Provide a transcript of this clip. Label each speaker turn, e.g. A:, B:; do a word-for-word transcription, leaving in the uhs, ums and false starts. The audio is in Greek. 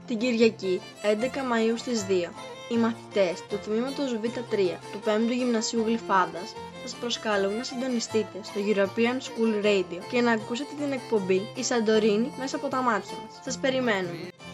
A: Την Κυριακή, έντεκα Μαΐου στις δύο, οι μαθητές του τμήματος Β τρία του πέμπτου Γυμνασίου Γλυφάδας σας προσκαλούν να συντονιστείτε στο European School Radio και να ακούσετε την εκπομπή «Η Σαντορίνη μέσα από τα μάτια μας». Σας περιμένουμε!